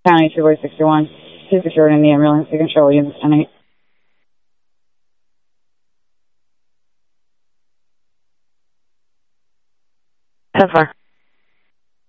County 261. 2 secured in the ambulance. You can control units 10-8. So far.